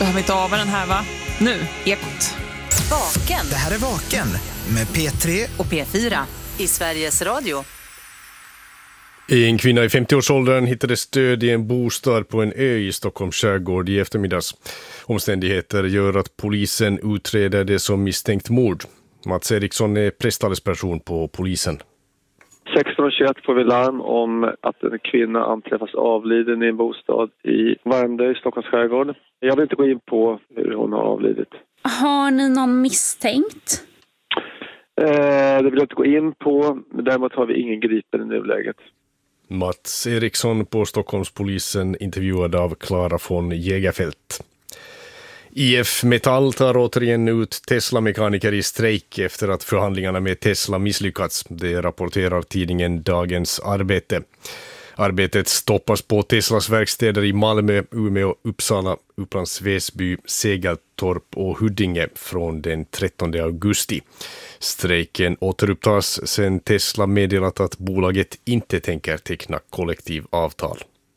Behöver inte av den här, va? Nu, Ekot. Vaken. Det här är Vaken med P3 och P4 i Sveriges Radio. En kvinna i 50-årsåldern hittades död i en bostad på en ö i Stockholms skärgård i eftermiddags. Omständigheter gör att polisen utreder det som misstänkt mord. Mats Eriksson är presstalesperson på polisen. 16:21 får vi larm om att en kvinna anträffas avliden i en bostad i Värmdö i Stockholms skärgård. Jag vill inte gå in på hur hon har avlidit. Har ni någon misstänkt? Det vill jag inte gå in på, men däremot har vi ingen gripen i nuläget. Mats Eriksson på Stockholmspolisen, intervjuad av Clara von Jägerfelt. IF Metall tar återigen ut Tesla-mekaniker i strejk efter att förhandlingarna med Tesla misslyckats. Det rapporterar tidningen Dagens Arbete. Arbetet stoppas på Teslas verkstäder i Malmö, Umeå, Uppsala, Upplands Väsby, Segeltorp och Huddinge från den 13 augusti. Strejken återupptas sedan Tesla meddelat att bolaget inte tänker teckna kollektivavtal.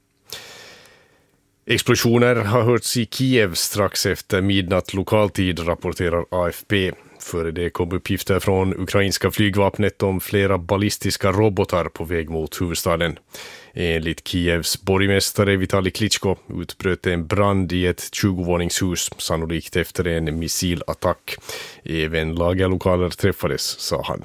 Explosioner har hörts i Kiev strax efter midnatt lokaltid, rapporterar AFP. Före det kom uppgifter från ukrainska flygvapnet om flera ballistiska robotar på väg mot huvudstaden. Enligt Kievs borgmästare Vitali Klitschko utbröt en brand i ett 20-våningshus, sannolikt efter en missilattack. Även lagerlokaler träffades, sa han.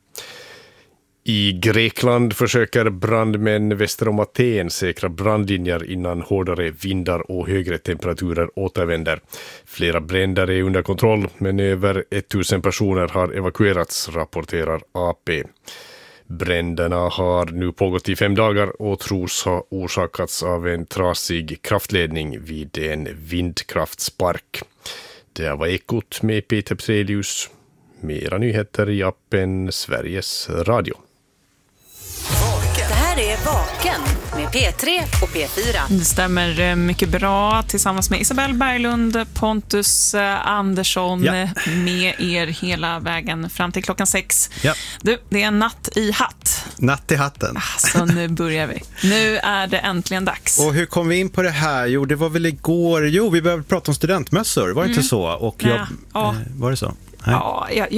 I Grekland försöker brandmän väster om Aten säkra brandlinjer innan hårdare vindar och högre temperaturer återvänder. Flera bränder är under kontroll, men över 1000 personer har evakuerats, rapporterar AP. Bränderna har nu pågått i 5 dagar och tros ha orsakats av en trasig kraftledning vid en vindkraftspark. Det var Ekot med Peter Pselius. Mera nyheter i appen Sveriges Radio. Det här är Vaken med P3 och P4. Det stämmer mycket bra, tillsammans med Isabel Berglund, Pontus Andersson, med er hela vägen fram till klockan 6. Ja. Du, det är natt i hatt. Natt i hatten. Så nu börjar vi. Nu är det äntligen dags. Och hur kom vi in på det här? Jo, det var väl igår. Jo, vi började prata om studentmössor, var det inte så? Och var det så? Nej. Ja,